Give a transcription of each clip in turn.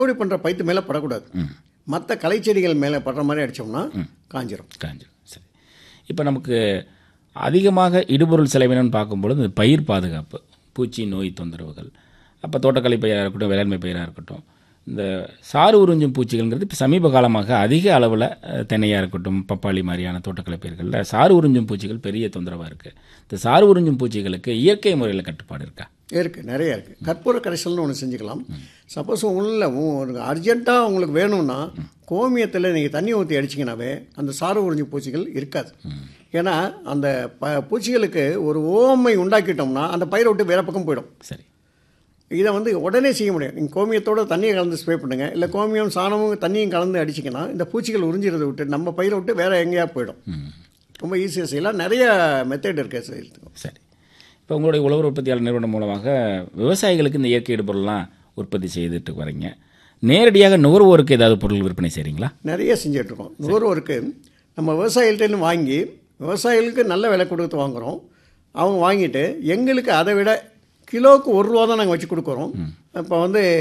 அப்படி பண்ணுற பயிற்று மேலே படக்கூடாது. மற்ற களைச்செடிகள் மேலே படுற மாதிரி அடித்தோம்னா காஞ்சிரும். சரி. இப்போ நமக்கு அதிகமாக இடுபொருள் செலவினம்னு பார்க்கும்பொழுது இந்த பயிர் பாதுகாப்பு, பூச்சி நோய் தொந்தரவுகள், அப்போ தோட்டக்கலை பயிராக இருக்கட்டும், வேளாண்மை பயிராக இருக்கட்டும், இந்த சாறு உறிஞ்சும் பூச்சிகள்ங்கிறது இப்போ சமீப காலமாக அதிக அளவில் தென்னையாக இருக்கட்டும், பப்பாளி மாதிரியான தோட்டக்கலை பயிர்களில் சாறு உறிஞ்சும் பூச்சிகள் பெரிய தொந்தரவாக இருக்குது. இந்த சாறு உறிஞ்சும் பூச்சிகளுக்கு இயற்கை முறையில் கட்டுப்பாடு இருக்கா? இருக்குது, நிறையா இருக்குது. கற்பூர கரைசல்னு ஒன்று செஞ்சுக்கலாம். சப்போஸ் உங்களில் அர்ஜென்ட்டாக உங்களுக்கு வேணும்னா கோமியத்தில் நீங்கள் தண்ணி ஊற்றி அடிச்சிங்கனாவே அந்த சாறு உறிஞ்சும் பூச்சிகள் இருக்காது. ஏன்னா அந்த பூச்சிகளுக்கு ஒரு ஓமை உண்டாக்கிட்டோம்னா அந்த பயிரை விட்டு வேறு பக்கம் போயிடும். சரி, இதை உடனே செய்ய முடியாது. நீங்கள் கோமியத்தோட தண்ணியை கலந்து ஸ்ப்ரே பண்ணுங்கள், இல்லை கோமியம் சாணமும் தண்ணியும் கலந்து அடிச்சிங்கன்னா இந்த பூச்சிகள் உறிஞ்சிறதை விட்டு நம்ம பயிரை விட்டு வேறு எங்கேயா போயிடும். ரொம்ப ஈஸியாக செய்யலாம். நிறைய மெத்தட் இருக்குது செய்யறதுக்கு. சரி. இப்போ உங்களுடைய உழவர் உற்பத்தியாளர் நிறுவனம் மூலமாக விவசாயிகளுக்கு இந்த இயற்கை இடுபொருள்லாம் உற்பத்தி செய்துட்டு வரீங்க. நேரடியாக நுகர்வோருக்கு ஏதாவது பொருள் விற்பனை செய்கிறீங்களா? நிறைய செஞ்சிட்ருக்கோம். நுகர்வோருக்கு நம்ம விவசாயிகள்கிட்ட வாங்கி விவசாயிகளுக்கு நல்ல விலை கொடுத்து வாங்குகிறோம். அவங்க வாங்கிட்டு எங்களுக்கு அதை விட கிலோவுக்கு ₹1 தான் நாங்கள் வச்சு கொடுக்குறோம். இப்போ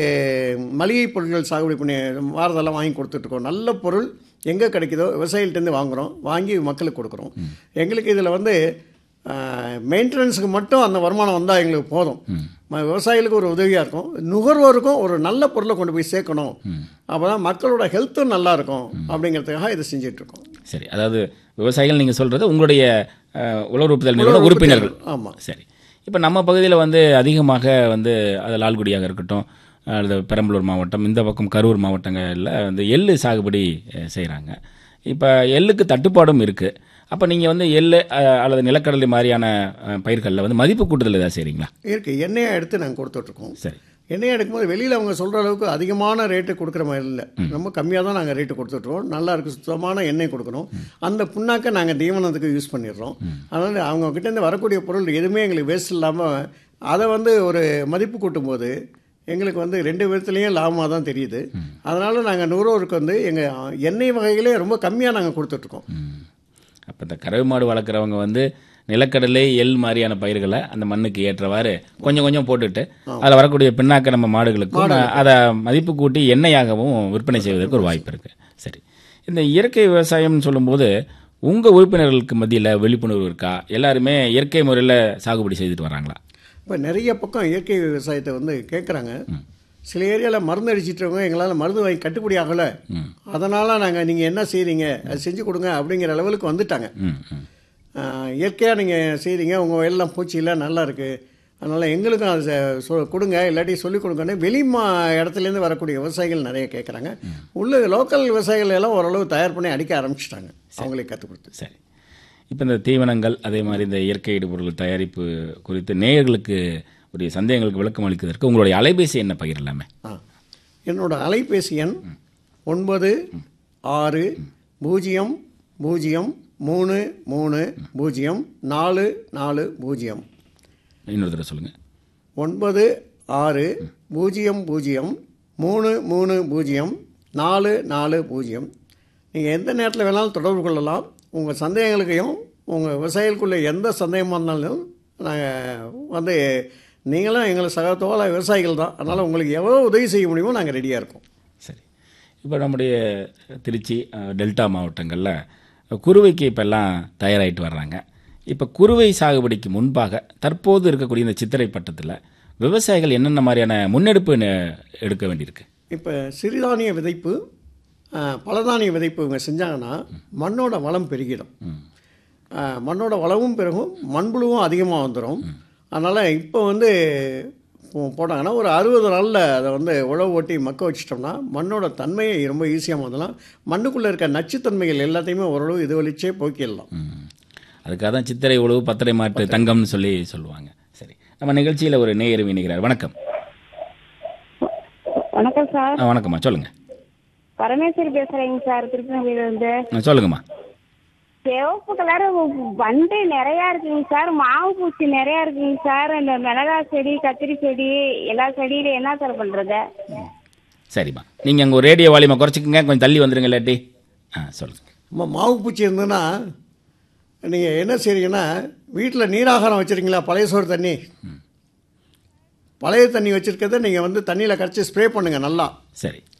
மளிகை பொருட்கள் சாகுபடி பண்ணி வாரதெல்லாம் வாங்கி கொடுத்துட்ருக்கோம். நல்ல பொருள் எங்கே கிடைக்குதோ விவசாயிகள்கிட்டருந்து வாங்குகிறோம், வாங்கி மக்களுக்கு கொடுக்குறோம். எங்களுக்கு இதில் மெயின்டெனன்ஸுக்கு மட்டும் அந்த வருமானம் வந்தால் எங்களுக்கு போதும். விவசாயிகளுக்கு ஒரு உதவியாக இருக்கும், நுகர்வோருக்கும் ஒரு நல்ல பொருளை கொண்டு போய் சேர்க்கணும். அப்போ தான் மக்களோட ஹெல்த்தும் நல்லா இருக்கும். அப்படிங்கிறதுக்காக இதை செஞ்சிட்ருக்கோம். சரி, அதாவது விவசாயிகள் நீங்கள் சொல்கிறது உங்களுடைய உழவர் உற்பத்தியாளர் நிறுவன உறுப்பினர்கள். ஆமாம். சரி. இப்போ நம்ம பகுதியில் அதிகமாக அது லால்குடியாக இருக்கட்டும், அல்லது பெரம்பலூர் மாவட்டம், இந்த பக்கம் கரூர் மாவட்டங்களில் எள்ளு சாகுபடி செய்கிறாங்க. இப்போ எள்ளுக்கு தட்டுப்பாடும் இருக்குது. அப்போ நீங்கள் எள்ளு அல்லது நிலக்கடலை மாதிரியான பயிர்களில் மதிப்பு கூட்டுதல் ஏதாவது செய்கிறீங்களா? இருக்குது. எண்ணெயை எடுத்து நாங்கள் கொடுத்துட்ருக்கோம். சரி. எண்ணெய் எடுக்கும்போது வெளியில் அவங்க சொல்கிற அளவுக்கு அதிகமான ரேட்டு கொடுக்குற மாதிரி இல்லை, ரொம்ப கம்மியாக தான் நாங்கள் ரேட்டு கொடுத்துட்ருவோம். நல்லா இருக்குது, சுத்தமான எண்ணெய் கொடுக்குறோம். அந்த புண்ணாக்கை நாங்கள் தீவனத்துக்கு யூஸ் பண்ணிடுறோம். அதனால் அவங்கக்கிட்டேருந்து வரக்கூடிய பொருள் எதுவுமே எங்களுக்கு வேஸ்ட் இல்லாமல் அதை ஒரு மதிப்பு கூட்டும்போது எங்களுக்கு 2 விதத்துலேயும் லாபமாக தான் தெரியுது. அதனால் நாங்கள் நுகர்வோருக்கு எங்கள் எண்ணெய் வகைகளே ரொம்ப கம்மியாக நாங்கள் கொடுத்துட்ருக்கோம். அப்போ இந்த கறவை மாடு வளர்க்குறவங்க நிலக்கடலை, எள் மாதிரியான பயிர்களை அந்த மண்ணுக்கு ஏற்றவாறு கொஞ்சம் கொஞ்சம் போட்டுட்டு அதில் வரக்கூடிய பின்னாக்க நம்ம மாடுகளுக்கும் அதை மதிப்பு கூட்டி எண்ணெயாகவும் விற்பனை செய்வதற்கு ஒரு வாய்ப்பு இருக்குது. சரி, இந்த இயற்கை விவசாயம்னு சொல்லும்போது உங்கள் உறுப்பினர்களுக்கு மத்தியில் விழிப்புணர்வு இருக்கா? எல்லாருமே இயற்கை முறையில் சாகுபடி செய்துட்டு வராங்களா? இப்போ நிறைய பக்கம் இயற்கை விவசாயத்தை கேட்குறாங்க. சில ஏரியாவில் மருந்து அடிச்சிட்றவங்க எங்களால் மருந்து வாங்கி கட்டுப்படி ஆகலை, அதனால் நீங்கள் என்ன செய்கிறீங்க அது செஞ்சு கொடுங்க அப்படிங்கிற லெவலுக்கு வந்துட்டாங்க. இயற்கையாக நீங்கள் செய்கிறீங்க, உங்கள் வயலெலாம் பூச்சியெல்லாம் நல்லா இருக்குது, அதனால் எங்களுக்கும் அதை கொடுங்க, இல்லாட்டி சொல்லிக் கொடுங்கன்னு இடத்துலேருந்து வரக்கூடிய விவசாயிகள் நிறைய கேட்குறாங்க. உள்ள லோக்கல் விவசாயிகள் எல்லாம் ஓரளவு தயார் பண்ணி அடிக்க ஆரம்பிச்சிட்டாங்க, அவங்களே கற்றுக் கொடுத்து. சரி. இப்போ இந்த தீவனங்கள் அதே மாதிரி இந்த இயற்கை இடுபொருள் தயாரிப்பு குறித்து நேயர்களுக்கு உடைய சந்தேகங்களுக்கு விளக்கம் அளிக்கிறதுக்கு உங்களுடைய அலைபேசி என்ன பகிரலாமே? என்னோட அலைபேசி எண் 9600330440. இன்னொரு தடவை சொல்லுங்கள். 9600330440. நீங்கள் எந்த நேரத்தில் வேணாலும் தொடர்பு கொள்ளலாம். உங்கள் சந்தேகங்களுக்கையும் உங்கள் விவசாயிகளுக்குள்ள எந்த சந்தேகமாக இருந்தாலும் நாங்கள் நீங்களும் எங்களை சகத்தோல விவசாயிகள் தான், அதனால் உங்களுக்கு எவ்வளோ உதவி செய்ய முடியுமோ நாங்கள் ரெடியாக இருக்கோம். சரி. இப்போ நம்முடைய திருச்சி, டெல்டா மாவட்டங்களில் குறுவைக்கு இப்போல்லாம் தயாராகிட்டு வர்றாங்க. இப்போ குறுவை சாகுபடிக்கு முன்பாக தற்போது இருக்கக்கூடிய இந்த சித்திரை பட்டத்தில் விவசாயிகள் என்னென்ன மாதிரியான முன்னெடுப்பு எடுக்க வேண்டியிருக்கு? இப்போ சிறுதானிய விதைப்பு, பலதானிய விதைப்பு இவங்க செஞ்சாங்கன்னா மண்ணோட வளம் பெருகிடும். மண்ணோட வளமும் பெருகும், மண்புழுவும் அதிகமாக வந்துடும். அதனால் இப்போ போட்டாங்கன்னா ஒரு 60 நாளில் அதை உழவு ஓட்டி மக்க வச்சிட்டோம்னா மண்ணோட தன்மையை ரொம்ப ஈஸியாக மாற்றலாம். மண்ணுக்குள்ளே இருக்க நச்சுத்தன்மைகள் எல்லாத்தையுமே ஓரளவு இது வலிச்சே போக்கிடலாம். அதுக்காக தான் சித்திரை உழவு பத்திரை மாட்டு தங்கம்னு சொல்லுவாங்க. சரி, நம்ம நிகழ்ச்சியில் ஒரு நேயர் இணைகிறார். வணக்கம். வணக்கம் சார். வணக்கம்மா, சொல்லுங்கள். பரமேஸ்வரி பேசுகிறேங்க சார், திருப்பதியிலிருந்து. சொல்லுங்கம்மா. சிவப்பு கலர் வண்டு நிறையா இருக்குங்க சார், மாவு பூச்சி நிறையா இருக்குங்க சார். இந்த மிளகாய் செடி, கத்திரி செடி, எல்லா செடியில என்ன சார் பண்ணுறது? சரிம்மா, நீங்கள் அங்கே ஒரு ரேடியோ வால்யூமை குறைச்சிக்கங்க, கொஞ்சம் தள்ளி வந்துடுங்க இல்லாட்டி. சொல்லுங்கள். மாவு பூச்சி இருந்ததுன்னா நீங்கள் என்ன செய்றீங்கன்னா, வீட்டில் நீராகாரம் வச்சுருக்கீங்களா, பழைய சோறு தண்ணி, பழைய தண்ணி வச்சுருக்கிறத நீங்கள் வந்து தண்ணியில் கரைச்சி ஸ்ப்ரே பண்ணுங்கள் நல்லா. சரி.